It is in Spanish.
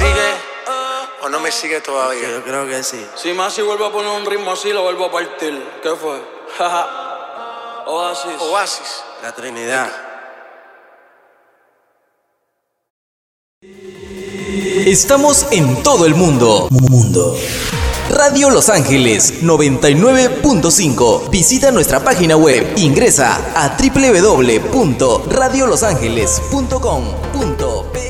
sigue o no me sigue todavía? Yo creo que sí. Si Masi vuelve a poner un ritmo así, lo vuelvo a partir. ¿Qué fue? Oasis. Oasis. La Trinidad. Estamos en todo el mundo. Radio Los Ángeles 99.5. Visita nuestra página web. Ingresa a www.radiolosangeles.com.p